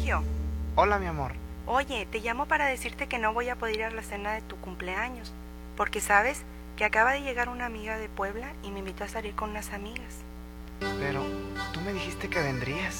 Sergio. Hola, mi amor. Oye, te llamo para decirte que no voy a poder ir a la cena de tu cumpleaños, porque sabes que acaba de llegar una amiga de Puebla y me invitó a salir con unas amigas. Pero tú me dijiste que vendrías.